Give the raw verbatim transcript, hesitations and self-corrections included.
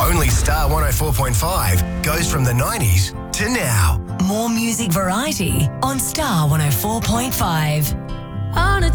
Only Star one oh four point five goes from the nineties to now. More music variety on Star one oh four point five. On a